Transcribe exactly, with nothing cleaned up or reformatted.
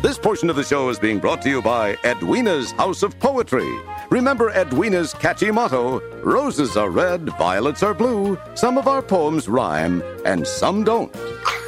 This portion of the show is being brought to you by Edwina's House of Poetry. Remember Edwina's catchy motto, roses are red, violets are blue. Some of our poems rhyme, and some don't.